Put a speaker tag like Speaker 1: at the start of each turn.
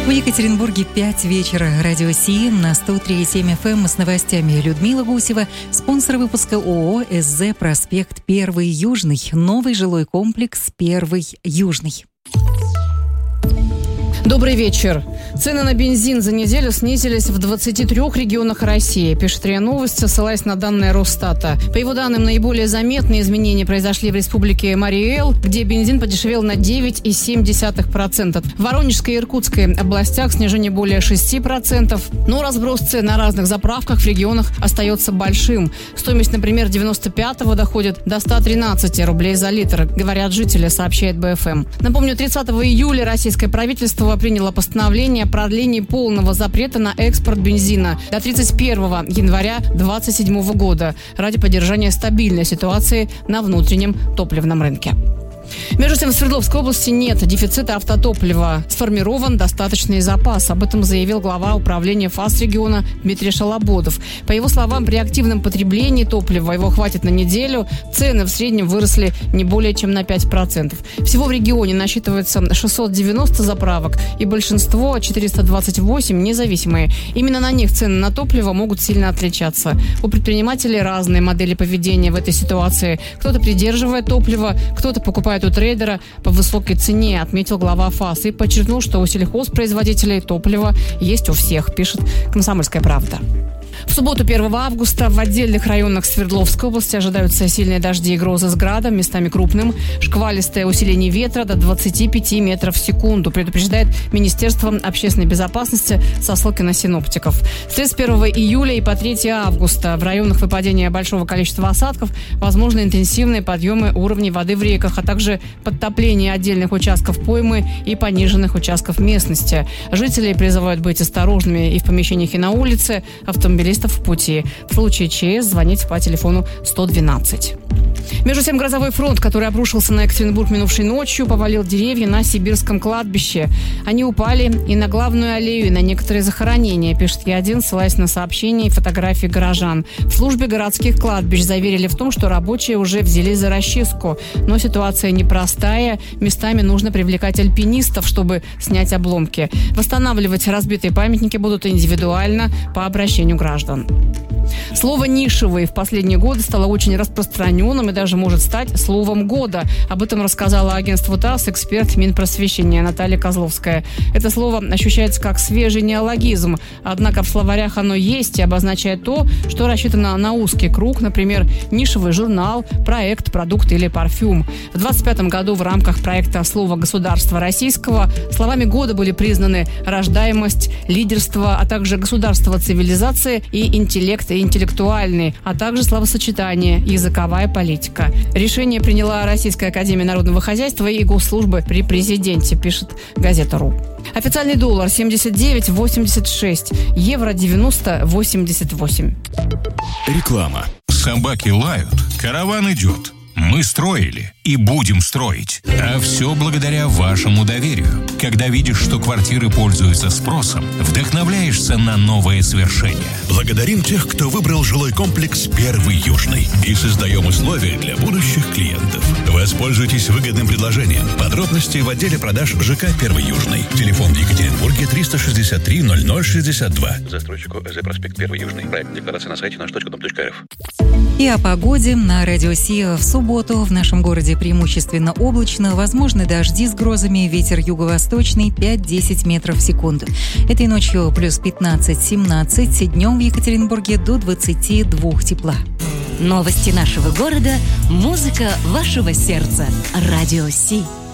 Speaker 1: В Екатеринбурге 5 вечера. Радио Си на 103,7 FM с новостями. Людмила Гусева. Спонсор выпуска ООО «СЗ Проспект 1 Южный». Новый жилой комплекс 1 Южный.
Speaker 2: Добрый вечер. Цены на бензин за неделю снизились в 23 регионах России, пишет РИА Новости, ссылаясь на данные Росстата. По его данным, наиболее заметные изменения произошли в республике Марий-Эл, где бензин подешевел на 9,7%. В Воронежской и Иркутской областях снижение более 6%. Но разброс цен на разных заправках в регионах остается большим. Стоимость, например, 95-го доходит до 113 рублей за литр, говорят жители, сообщает БФМ. Напомню, 30 июля российское правительство приняло постановление о продлении полного запрета на экспорт бензина до 31 января 2027 года ради поддержания стабильной ситуации на внутреннем топливном рынке. Между тем, в Свердловской области нет дефицита автотоплива. Сформирован достаточный запас. Об этом заявил глава управления ФАС региона Дмитрий Шалободов. По его словам, при активном потреблении топлива его хватит на неделю. Цены в среднем выросли не более чем на 5%. Всего в регионе насчитывается 690 заправок, и большинство, 428, независимые. Именно на них цены на топливо могут сильно отличаться. У предпринимателей разные модели поведения в этой ситуации. Кто-то придерживает топливо, кто-то покупает у трейдера по высокой цене, отметил глава ФАС и подчеркнул, что у сельхозпроизводителей топлива есть у всех, пишет «Комсомольская правда». В субботу, 1 августа, в отдельных районах Свердловской области ожидаются сильные дожди и грозы с градом, местами крупным. Шквалистое усиление ветра до 25 метров в секунду, предупреждает Министерство общественной безопасности со ссылкой на синоптиков. С 31 июля и по 3 августа в районах выпадения большого количества осадков возможны интенсивные подъемы уровней воды в реках, а также подтопление отдельных участков поймы и пониженных участков местности. Жителей призывают быть осторожными и в помещениях, и на улице, автомобилистов в пути. В случае ЧС звонить по телефону 112. Между тем, грозовой фронт, который обрушился на Екатеринбург минувшей ночью, повалил деревья на Сибирском кладбище. Они упали и на главную аллею, и на некоторые захоронения, пишет Е1, ссылаясь на сообщения и фотографии горожан. В службе городских кладбищ заверили в том, что рабочие уже взялись за расчистку. Но ситуация непростая. Местами нужно привлекать альпинистов, чтобы снять обломки. Восстанавливать разбитые памятники будут индивидуально по обращению граждан. Слово «нишевый» в последние годы стало очень распространенным и даже может стать словом года. Об этом рассказала агентству ТАСС эксперт Минпросвещения Наталья Козловская. Это слово ощущается как свежий неологизм, однако в словарях оно есть и обозначает то, что рассчитано на узкий круг, например, нишевый журнал, проект, продукт или парфюм. В 2025 году в рамках проекта «Слово государства российского» словами года были признаны рождаемость, лидерство, а также государство цивилизации и интеллект и интеллектуальный, а также словосочетание «языковая политика». Решение приняла Российская академия народного хозяйства и госслужбы при президенте, пишет газета.ру. Официальный доллар 79,86, евро 90,88.
Speaker 3: Реклама. Собаки лают, караван идет. Мы строили и будем строить. А все благодаря вашему доверию. Когда видишь, что квартиры пользуются спросом, вдохновляешься на новые свершения.
Speaker 4: Благодарим тех, кто выбрал жилой комплекс 1 Южный. И создаем условия для будущих клиентов. Воспользуйтесь выгодным предложением. Подробности в отделе продаж ЖК 1 Южный. Телефон в Екатеринбурге 363 0062.
Speaker 5: Застройщику СЗ Проспект 1 Южный. Проект декларации на сайте наш.дом.рф.
Speaker 1: И о погоде на Радио Си. В субботу в нашем городе преимущественно облачно, возможны дожди с грозами, ветер юго-восточный 5-10 метров в секунду. Этой ночью плюс 15-17, днем в Екатеринбурге до 22 тепла.
Speaker 6: Новости нашего города, музыка вашего сердца. Радио Си.